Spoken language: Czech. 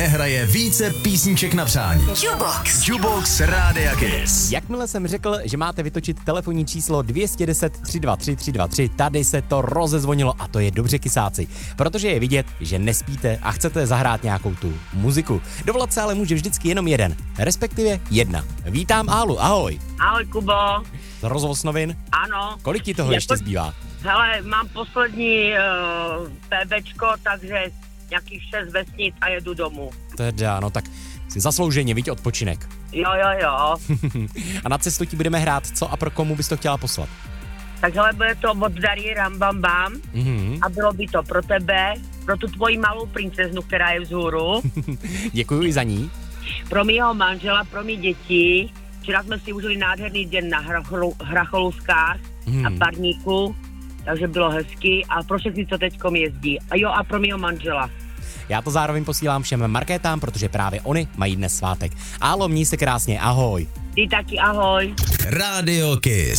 nehraje více písniček na přání. Jukebox Rádia Kiss. Jakmile jsem řekl, že máte vytočit telefonní číslo 210 323 323, tady se to rozezvonilo a to je dobře, kysáci, protože je vidět, že nespíte a chcete zahrát nějakou tu muziku. Dovolat se ale může vždycky jenom jeden, respektive jedna. Vítám Álu, ahoj. Ahoj, Kubo. Rozvoz novin? Ano. Kolik ti toho ještě zbývá? Hele, mám poslední PBčko, takže nějakých 6 vesnic a jedu domů. Teda, no tak si zaslouženě, viď, odpočinek. Jo. A na cestu ti budeme hrát co a pro komu bys to chtěla poslat? Tak hele, bude to od Darí Rambambam a bylo by to pro tebe, pro tu tvoji malou princeznu, která je vzhůru. Děkuji i za ní. Pro mýho manžela, pro mý děti. Včera jsme si užili nádherný den na Hracholuskách a Parníku, takže bylo hezky a pro všechny, co teďkom jezdí. A jo, a pro mýho manžela. Já to zároveň posílám všem markétám, protože právě oni mají dnes svátek. Álo, měj se krásně, ahoj. Ty taky ahoj. Radio Kiss.